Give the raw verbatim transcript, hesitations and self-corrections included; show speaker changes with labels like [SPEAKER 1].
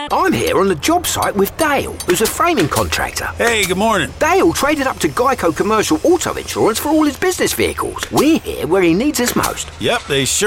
[SPEAKER 1] I'm here on the job site with Dale, who's a framing contractor.
[SPEAKER 2] Hey, good morning.
[SPEAKER 1] Dale traded up to Geico Commercial Auto Insurance for all his business vehicles. We're here where he needs us most.
[SPEAKER 2] Yep, they sure